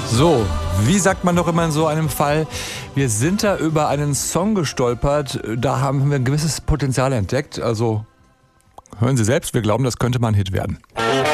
So, wie sagt man doch immer in so einem Fall? Wir sind da über einen Song gestolpert, da haben wir ein gewisses Potenzial entdeckt. Also hören Sie selbst, wir glauben, das könnte mal ein Hit werden.